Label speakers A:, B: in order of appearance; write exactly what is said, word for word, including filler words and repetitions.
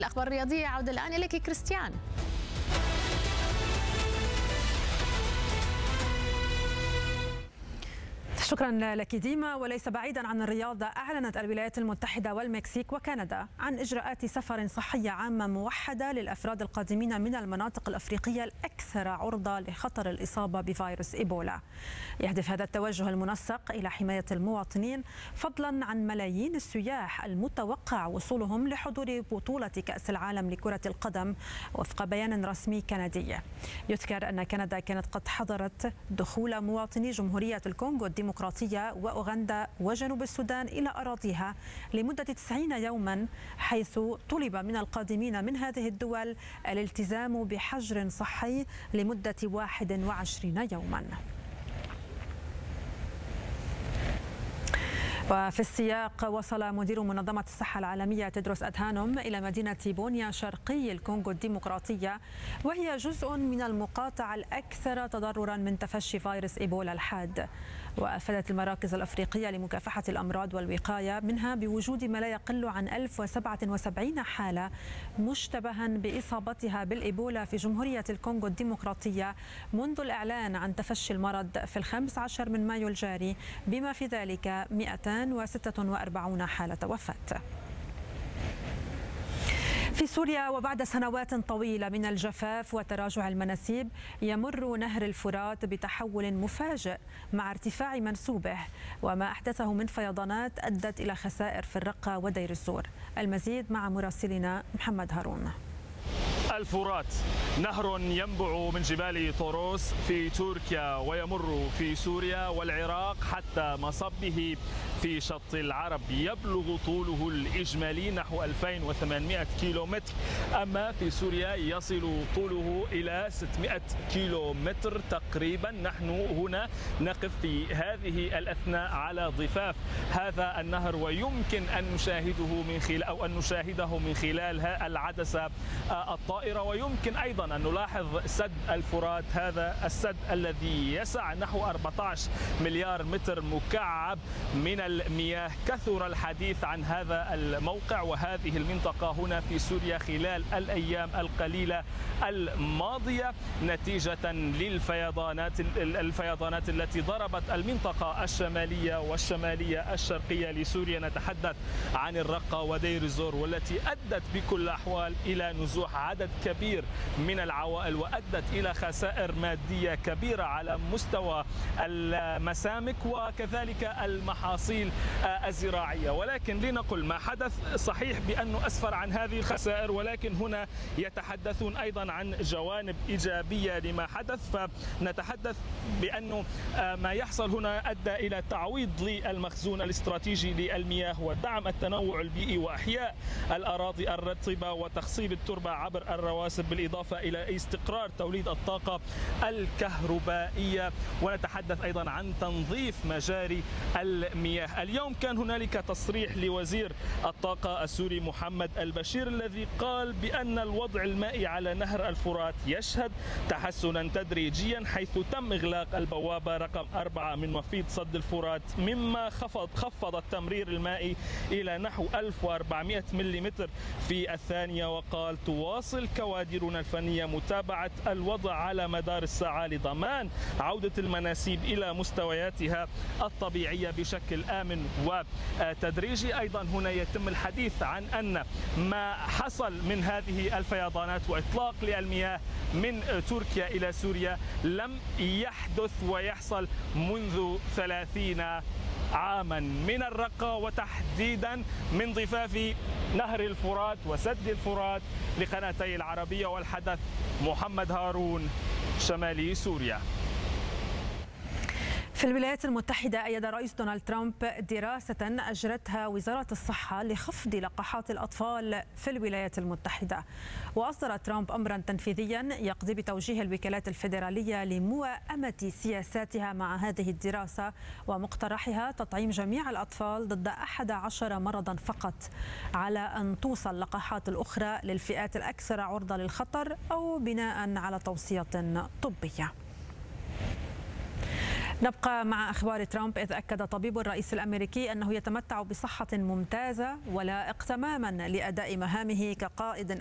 A: الأخبار الرياضية عودة الآن إليك كريستيان.
B: شكرا لك ديما. وليس بعيدا عن الرياضة، أعلنت الولايات المتحدة والمكسيك وكندا عن إجراءات سفر صحية عامة موحدة للأفراد القادمين من المناطق الأفريقية الأكثر عرضة لخطر الإصابة بفيروس إيبولا. يهدف هذا التوجه المنسق إلى حماية المواطنين فضلا عن ملايين السياح المتوقع وصولهم لحضور بطولة كأس العالم لكرة القدم وفق بيان رسمي كندي. يذكر أن كندا كانت قد حظرت دخول مواطني جمهورية الكونغو الديمقراطية وأوغندا وجنوب السودان إلى أراضيها لمدة تسعين يوما، حيث طلب من القادمين من هذه الدول الالتزام بحجر صحي لمدة واحد وعشرين يوما. وفي السياق، وصل مدير منظمة الصحة العالمية تدروس أدهانوم إلى مدينة بونيا شرقي الكونغو الديمقراطية، وهي جزء من المقاطعة الأكثر تضررا من تفشي فيروس إيبولا الحاد. وأفادت المراكز الأفريقية لمكافحة الأمراض والوقاية منها بوجود ما لا يقل عن ألف وسبعة وسبعين حالة مشتبها بإصابتها بالإيبولا في جمهورية الكونغو الديمقراطية منذ الإعلان عن تفشي المرض في الخامس عشر من مايو الجاري، بما في ذلك مئتين وستة وأربعين حالة وفاة. في سوريا، وبعد سنوات طويلة من الجفاف وتراجع المناسيب، يمر نهر الفرات بتحول مفاجئ مع ارتفاع منسوبه، وما أحدثه من فيضانات أدت إلى خسائر في الرقة ودير الزور. المزيد مع مراسلنا محمد هارون.
C: الفرات نهر ينبع من جبال طوروس في تركيا ويمر في سوريا والعراق حتى مصبه في شط العرب، يبلغ طوله الإجمالي نحو ألفين وثمانمئة كيلومتر، أما في سوريا يصل طوله إلى ستمئة كيلومتر تقريبا. نحن هنا نقف في هذه الأثناء على ضفاف هذا النهر، ويمكن أن نشاهده من خلال أو أن نشاهده من خلال العدسة الطائرة، ويمكن أيضا أن نلاحظ سد الفرات، هذا السد الذي يسع نحو أربعة عشر مليار متر مكعب من المياه. كثر الحديث عن هذا الموقع وهذه المنطقة هنا في سوريا خلال الأيام القليلة الماضية نتيجة للفيضانات الفيضانات التي ضربت المنطقة الشمالية والشمالية الشرقية لسوريا. نتحدث عن الرقة ودير الزور، والتي أدت بكل الأحوال إلى نزوح عدد كبير من العوائل وأدت إلى خسائر مادية كبيرة على مستوى المسامك وكذلك المحاصيل الزراعية. ولكن لنقل ما حدث صحيح بأنه أسفر عن هذه الخسائر، ولكن هنا يتحدثون أيضا عن جوانب إيجابية لما حدث. فنتحدث بأنه ما يحصل هنا أدى إلى تعويض للمخزون الاستراتيجي للمياه ودعم التنوع البيئي وإحياء الأراضي الرطبة وتخصيب التربة عبر الرواسب، بالإضافة إلى استقرار توليد الطاقة الكهربائية. ونتحدث أيضا عن تنظيف مجاري المياه. اليوم كان هنالك تصريح لوزير الطاقة السوري محمد البشير، الذي قال بأن الوضع المائي على نهر الفرات يشهد تحسنا تدريجيا، حيث تم إغلاق البوابة رقم أربعة من مفيد صد الفرات، مما خفض خفض التمرير المائي إلى نحو ألف وأربعمئة ملم في الثانية. وقال تواصل كوادرنا الفنية متابعة الوضع على مدار الساعة لضمان عودة المناسيب إلى مستوياتها الطبيعية بشكل آمن وتدريجي. أيضا هنا يتم الحديث عن أن ما حصل من هذه الفيضانات وإطلاق للمياه من تركيا إلى سوريا لم يحدث ويحصل منذ ثلاثين عاما، من الرقة وتحديدا من ضفاف نهر الفرات وسد الفرات لقناتي العربية والحدث. محمد هارون، شمالي سوريا.
B: في الولايات المتحدة، أيد رئيس دونالد ترامب دراسة أجرتها وزارة الصحة لخفض لقاحات الأطفال في الولايات المتحدة. وأصدر ترامب أمرا تنفيذيا يقضي بتوجيه الوكالات الفيدرالية لموائمة سياساتها مع هذه الدراسة، ومقترحها تطعيم جميع الأطفال ضد أحد عشر مرضا فقط، على أن توصل اللقاحات الأخرى للفئات الأكثر عرضة للخطر أو بناء على توصية طبية. نبقى مع أخبار ترامب، إذ أكد طبيب الرئيس الأمريكي أنه يتمتع بصحة ممتازة ولائق تماما لأداء مهامه كقائد